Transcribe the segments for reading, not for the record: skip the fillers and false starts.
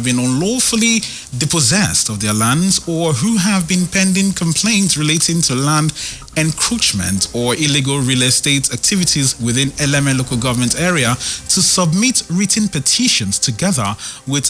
been unlawfully dispossessed of their lands or who have been pending complaints relating to land encroachment or illegal real estate activities within Eleme local government area to submit written petitions together with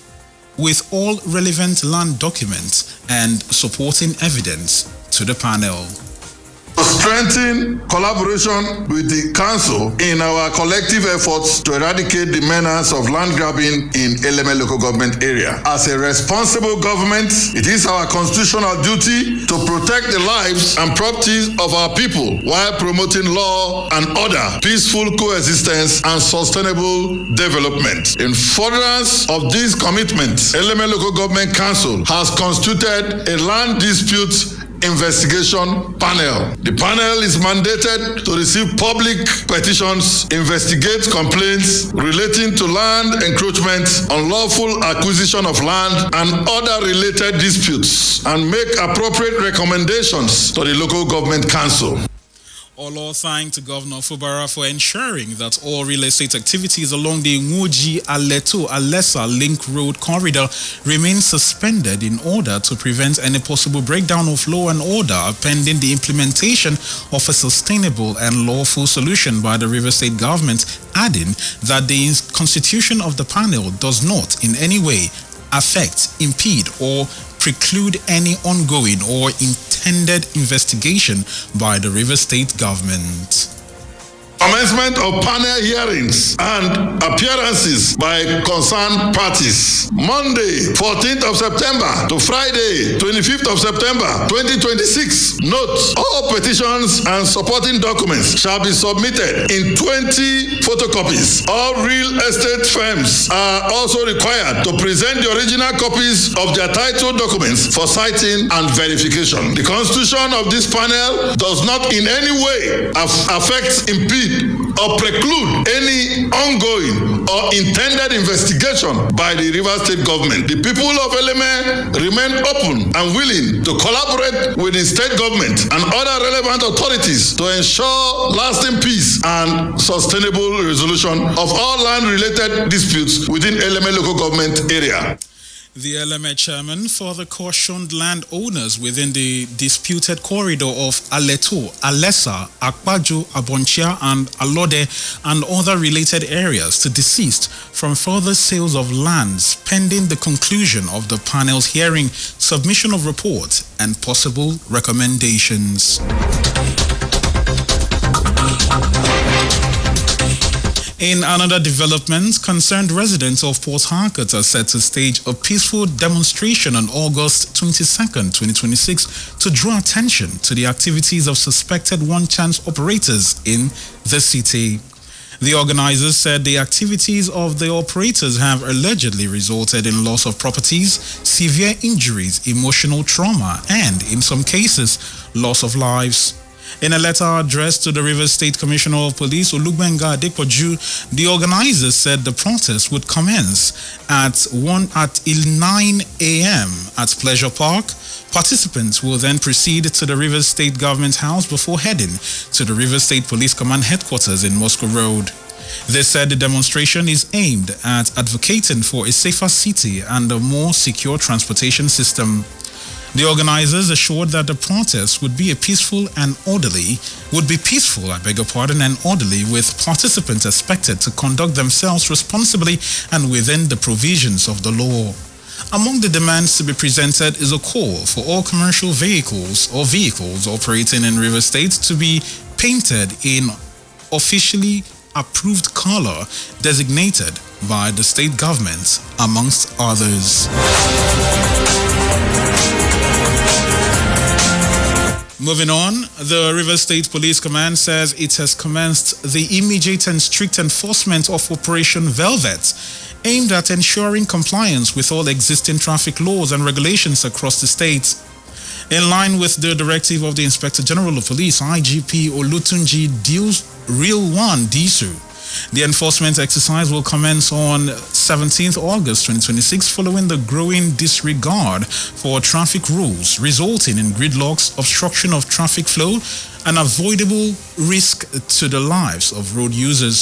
all relevant land documents and supporting evidence to the panel. To strengthen collaboration with the Council in our collective efforts to eradicate the menace of land grabbing in Eleme local government area. As a responsible government, it is our constitutional duty to protect the lives and properties of our people while promoting law and order, peaceful coexistence, and sustainable development. In furtherance of these commitments, Eleme Local Government Council has constituted a land dispute investigation panel. The panel is mandated to receive public petitions, investigate complaints relating to land encroachment, unlawful acquisition of land, and other related disputes, and make appropriate recommendations to the local government council. Olo thanked Governor Fubara for ensuring that all real estate activities along the Nwuji-Aleto-Alesa Link Road corridor remain suspended in order to prevent any possible breakdown of law and order pending the implementation of a sustainable and lawful solution by the Rivers State government, adding that the constitution of the panel does not in any way affect, impede, or preclude any ongoing or intended investigation by the Rivers State government. Commencement of panel hearings and appearances by concerned parties. Monday, 14th of September to Friday, 25th of September, 2026. Note, all petitions and supporting documents shall be submitted in 20 photocopies. All real estate firms are also required to present the original copies of their title documents for citing and verification. The constitution of this panel does not in any way affect, impede, or preclude any ongoing or intended investigation by the Rivers State government. The people of Eleme remain open and willing to collaborate with the state government and other relevant authorities to ensure lasting peace and sustainable resolution of all land-related disputes within Eleme local government area. The Eleme chairman further cautioned landowners within the disputed corridor of Aleto, Alesa, Akpaju, Abonchia, and Alode and other related areas to desist from further sales of lands pending the conclusion of the panel's hearing, submission of reports, and possible recommendations. In another development, concerned residents of Port Harcourt are set to stage a peaceful demonstration on August 22nd, 2026 to draw attention to the activities of suspected one-chance operators in the city. The organizers said the activities of the operators have allegedly resulted in loss of properties, severe injuries, emotional trauma, and, in some cases, loss of lives. In a letter addressed to the Rivers State Commissioner of Police, Olugbenga Adepoju, the organizers said the protest would commence at 9 a.m. at Pleasure Park. Participants will then proceed to the Rivers State Government House before heading to the Rivers State Police Command Headquarters in Moscow Road. They said the demonstration is aimed at advocating for a safer city and a more secure transportation system. The organizers assured that the protest would be peaceful and orderly, with participants expected to conduct themselves responsibly and within the provisions of the law. Among the demands to be presented is a call for all commercial vehicles operating in Rivers State to be painted in officially approved color designated by the state government, amongst others. Moving on, the Rivers State Police Command says it has commenced the immediate and strict enforcement of Operation Velvet, aimed at ensuring compliance with all existing traffic laws and regulations across the state. In line with the directive of the Inspector General of Police, IGP Olutunji Real1 Disu, the enforcement exercise will commence on 17th August 2026 following the growing disregard for traffic rules, resulting in gridlocks, obstruction of traffic flow, and avoidable risk to the lives of road users.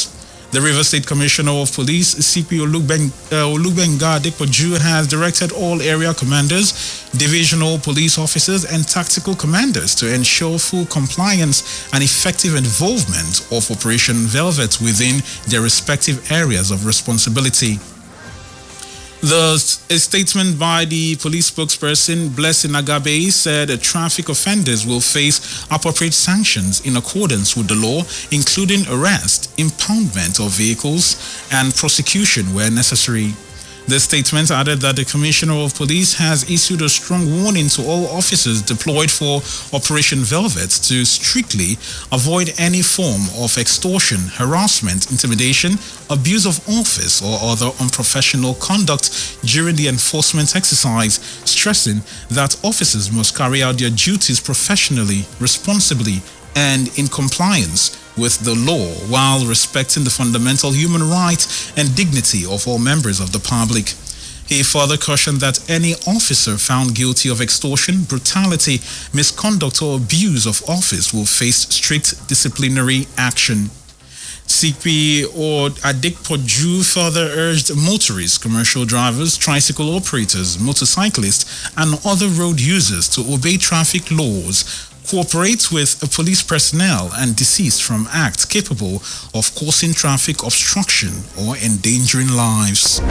The River State Commissioner of Police, CP Olugbenga Adepoju, has directed all area commanders, divisional police officers, and tactical commanders to ensure full compliance and effective involvement of Operation Velvet within their respective areas of responsibility. A statement by the police spokesperson, Blessing Agabe, said traffic offenders will face appropriate sanctions in accordance with the law, including arrest, impoundment of vehicles, and prosecution where necessary. The statement added that the Commissioner of Police has issued a strong warning to all officers deployed for Operation Velvet to strictly avoid any form of extortion, harassment, intimidation, abuse of office, or other unprofessional conduct during the enforcement exercise, stressing that officers must carry out their duties professionally, responsibly, and in compliance with the law while respecting the fundamental human rights and dignity of all members of the public. He further cautioned that any officer found guilty of extortion, brutality, misconduct, or abuse of office will face strict disciplinary action. CP Adepoju further urged motorists, commercial drivers, tricycle operators, motorcyclists, and other road users to obey traffic laws, cooperate with police personnel, and desist from acts capable of causing traffic obstruction or endangering lives.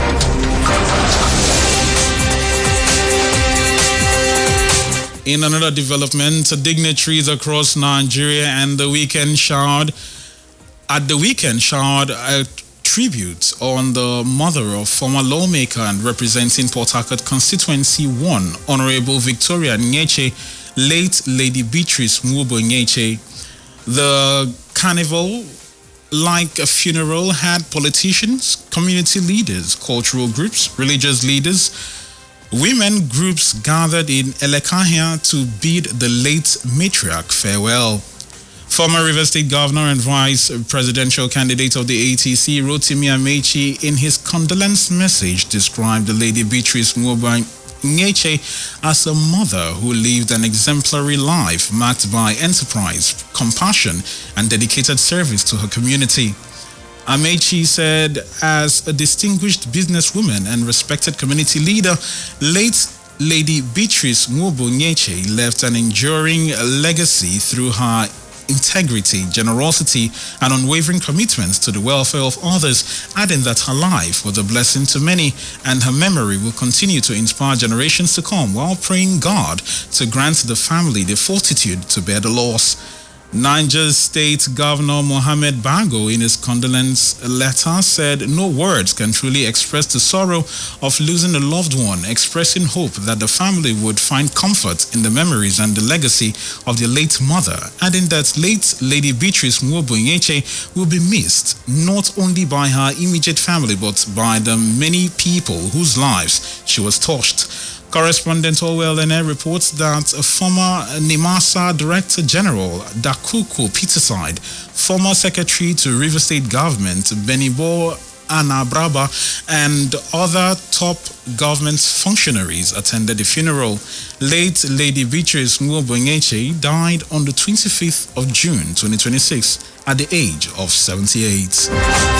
In another development, dignitaries across Nigeria and the weekend showered a tribute on the mother of former lawmaker and representing Port Harcourt Constituency 1, Honorable Victoria Nyeche, late Lady Beatrice Nwubo Nyeche. The carnival, like a funeral, had politicians, community leaders, cultural groups, religious leaders, women groups gathered in Elekahia to bid the late matriarch farewell. Former River State Governor and Vice Presidential candidate of the ATC, Rotimi Amaechi, in his condolence message described Lady Beatrice Nwubo Nyeche as a mother who lived an exemplary life marked by enterprise, compassion, and dedicated service to her community. Amaechi said, as a distinguished businesswoman and respected community leader, late Lady Beatrice Nwubo Nyeche left an enduring legacy through her integrity, generosity, and unwavering commitments to the welfare of others, adding that her life was a blessing to many and her memory will continue to inspire generations to come, while praying God to grant the family the fortitude to bear the loss. Niger State Governor Mohammed Bago, in his condolence letter, said no words can truly express the sorrow of losing a loved one, expressing hope that the family would find comfort in the memories and the legacy of their late mother, adding that late Lady Beatrice Nwubo Nyeche will be missed not only by her immediate family but by the many people whose lives she was touched. Correspondent Orwell Ene reports that former NIMASA Director General Dakuku Peterside, former Secretary to River State Government Benibo Anabraba, and other top government functionaries attended the funeral. Late Lady Beatrice Nwubo Nyeche died on the 25th of June 2026 at the age of 78.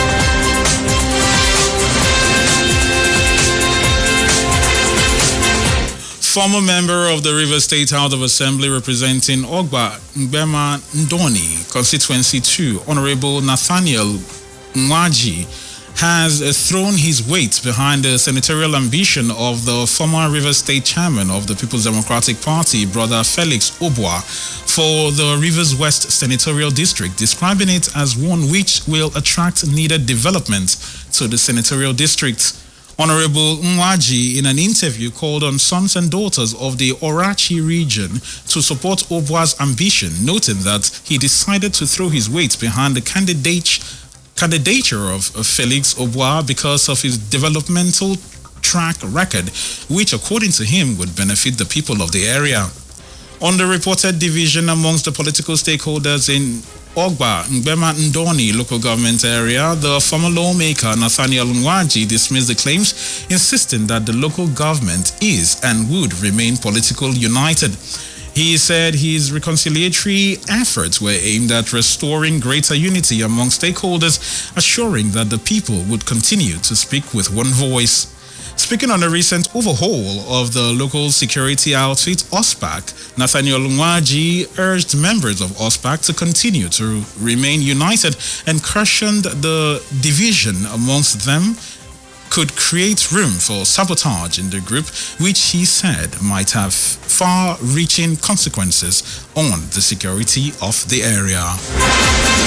Former member of the River State House of Assembly representing Ogba Mbema Ndoni, Constituency 2, Honorable Nathaniel Nwaji, has thrown his weight behind the senatorial ambition of the former River State Chairman of the People's Democratic Party, Brother Felix Obwa, for the Rivers West Senatorial District, describing it as one which will attract needed development to the senatorial district. Honorable Nwaji, in an interview, called on sons and daughters of the Orachi region to support Obwa's ambition, noting that he decided to throw his weight behind the candidature of Felix Obwa because of his developmental track record, which, according to him, would benefit the people of the area. On the reported division amongst the political stakeholders in Ogba Mbema Ndoni local government area, the former lawmaker Nathaniel Nwaji dismissed the claims, insisting that the local government is and would remain politically united. He said his reconciliatory efforts were aimed at restoring greater unity among stakeholders, assuring that the people would continue to speak with one voice. Speaking on a recent overhaul of the local security outfit, OSPAC, Nathaniel Nwaji urged members of OSPAC to continue to remain united and cautioned the division amongst them could create room for sabotage in the group, which he said might have far-reaching consequences on the security of the area.